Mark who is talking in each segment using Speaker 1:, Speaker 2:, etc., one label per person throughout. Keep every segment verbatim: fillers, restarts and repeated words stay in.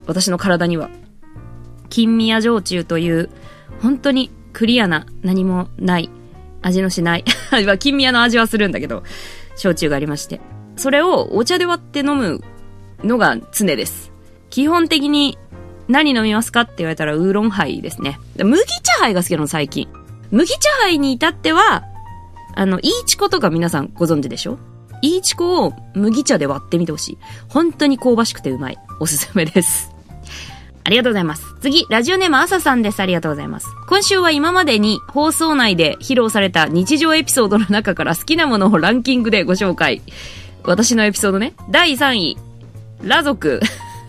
Speaker 1: 私の体には。金宮焼酎という、本当にクリアな何もない味のしない金宮の味はするんだけど焼酎がありまして、それをお茶で割って飲むのが常です。基本的に何飲みますかって言われたらウーロンハイですね。麦茶ハイが好きなの最近。麦茶ハイに至ってはあのイーチコとか皆さんご存知でしょ。イーチコを麦茶で割ってみてほしい。本当に香ばしくてうまい。おすすめです。ありがとうございます。次、ラジオネームあささんです。ありがとうございます。今週は今までに放送内で披露された日常エピソードの中から好きなものをランキングでご紹介。私のエピソードね。だいさんい、裸族。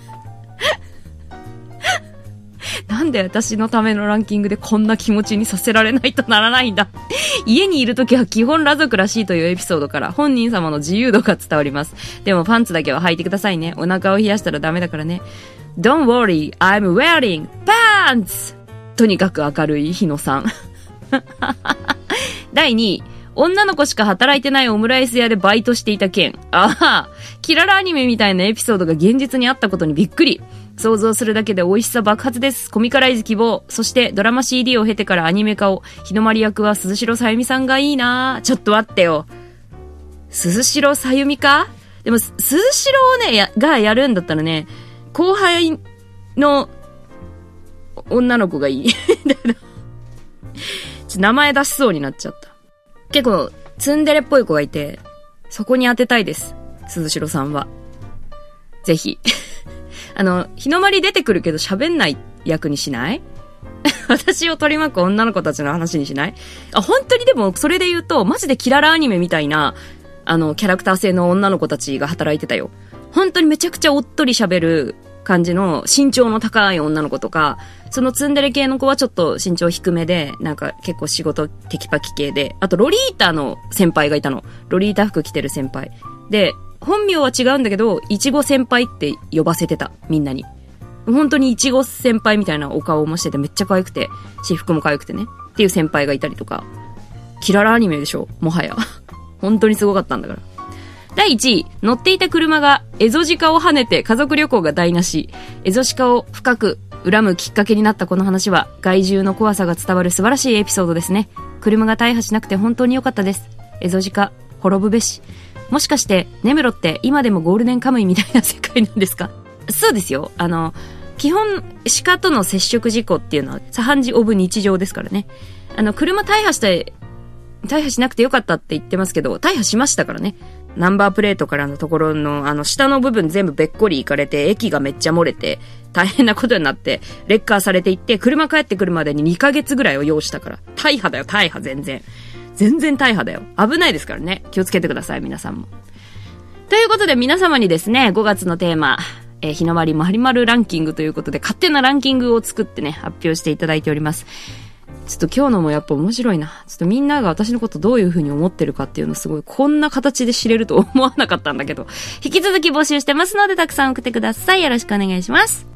Speaker 1: なんで私のためのランキングでこんな気持ちにさせられないとならないんだ。家にいるときは基本裸族らしいというエピソードから本人様の自由度が伝わります。でもパンツだけは履いてくださいね。お腹を冷やしたらダメだからね。Don't worry, I'm wearing pants! とにかく明るい日野さん。だいにい、女の子しか働いてないオムライス屋でバイトしていた件。ああ、キララアニメみたいなエピソードが現実にあったことにびっくり。想像するだけで美味しさ爆発です。コミカライズ希望。そしてドラマ シーディー を経てからアニメ化を。日の丸役は鈴代さゆみさんがいいな。ちょっと待ってよ。鈴代さゆみか？でも鈴代をね、や、がやるんだったらね、後輩の女の子がいい。ちょ名前出しそうになっちゃった。結構ツンデレっぽい子がいて、そこに当てたいです。鈴代さんは。ぜひ。あの、日の丸出てくるけど喋んない役にしない？私を取り巻く女の子たちの話にしない？あ、本当にでもそれで言うと、マジでキララアニメみたいな、あの、キャラクター性の女の子たちが働いてたよ。本当にめちゃくちゃおっとり喋る感じの身長の高い女の子とか、そのツンデレ系の子はちょっと身長低めで、なんか結構仕事テキパキ系で、あとロリータの先輩がいたの。ロリータ服着てる先輩。で、本名は違うんだけど、いちご先輩って呼ばせてた、みんなに。本当にいちご先輩みたいなお顔もしててめっちゃ可愛くて、私服も可愛くてね。っていう先輩がいたりとか。キララアニメでしょ、もはや。本当にすごかったんだから。だいいちい、乗っていた車がエゾシカを跳ねて家族旅行が台無し。エゾシカを深く恨むきっかけになったこの話は、害獣の怖さが伝わる素晴らしいエピソードですね。車が大破しなくて本当に良かったです。エゾシカ、滅ぶべし。もしかして、ネムロって今でもゴールデンカムイみたいな世界なんですか？そうですよ。あの、基本、鹿との接触事故っていうのは、茶飯事オブ日常ですからね。あの、車大破して、大破しなくてよかったって言ってますけど、大破しましたからね。ナンバープレートからのところの、あの、下の部分全部べっこりいかれて、液がめっちゃ漏れて、大変なことになって、レッカーされていって、車帰ってくるまでににかげつぐらいを要したから。大破だよ、大破全然。全然大破だよ。危ないですからね。気をつけてください、皆さんも。ということで皆様にですね、ごがつのテーマ、えー、日の丸まるまるランキングということで、勝手なランキングを作ってね、発表していただいております。ちょっと今日のもやっぱ面白いな。ちょっとみんなが私のことどういう風に思ってるかっていうのすごい、こんな形で知れると思わなかったんだけど、引き続き募集してますので、たくさん送ってください。よろしくお願いします。